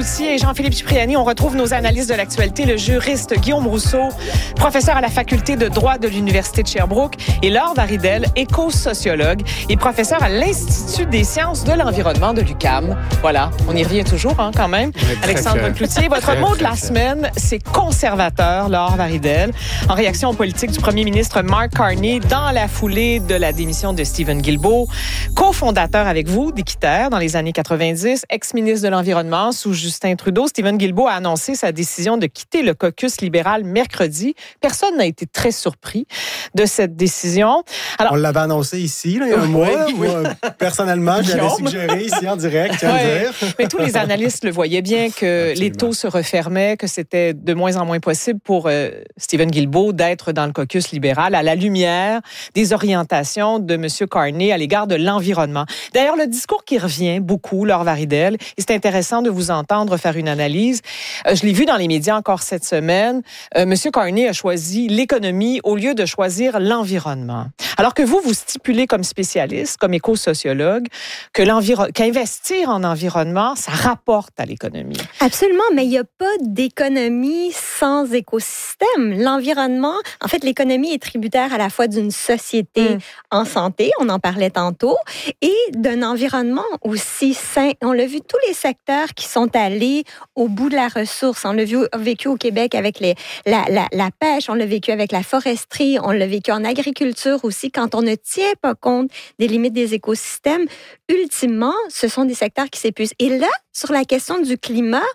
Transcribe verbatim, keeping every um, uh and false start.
Cloutier et Jean-Philippe Cipriani. On retrouve nos analystes de l'actualité, le juriste Guillaume Rousseau, professeur à la faculté de droit de l'Université de Sherbrooke, et Laure Varidel, éco-sociologue et professeur à l'Institut des sciences de l'environnement de l'U Q A M. Voilà, on y revient toujours hein, quand même. Alexandre fier. Cloutier, votre très, mot de la fier. semaine, c'est conservateur, Laure Varidel, en réaction aux politiques du premier ministre Mark Carney dans la foulée de la démission de Stephen Guilbeault, cofondateur avec vous d'Équiterre dans les années quatre-vingt-dix, ex-ministre de l'Environnement sous Justin Trudeau. Stephen Guilbeault a annoncé sa décision de quitter le caucus libéral mercredi. Personne n'a été très surpris de cette décision. Alors, on l'avait annoncé ici, là, il y a un mois. Oui, oui. Moi, personnellement, j'avais suggéré ici en direct, tiens ouais. dire. Mais tous les analystes le voyaient bien que Absolument. les taux se refermaient, que c'était de moins en moins possible pour euh, Stephen Guilbeault d'être dans le caucus libéral à la lumière des orientations de M. Carney à l'égard de l'environnement. D'ailleurs, le discours qui revient beaucoup, Laure Varidel, et c'est intéressant de vous entendre faire une analyse. Euh, je l'ai vu dans les médias encore cette semaine. Euh, M. Carney a choisi l'économie au lieu de choisir l'environnement. Alors que vous, vous stipulez comme spécialiste, comme éco-sociologue, que l'environ... qu'investir en environnement, ça rapporte à l'économie. Absolument, mais il n'y a pas d'économie sans écosystème. L'environnement, en fait, l'économie est tributaire à la fois d'une société mmh. en santé, on en parlait tantôt, et d'un environnement aussi sain. On l'a vu, tous les secteurs qui sont allés au bout de la ressource. On l'a vu, vécu au Québec avec les, la, la, la pêche, on l'a vécu avec la foresterie, on l'a vécu en agriculture aussi. Quand on ne tient pas compte des limites des écosystèmes, ultimement, ce sont des secteurs qui s'épuisent. Et là, sur la question du climat,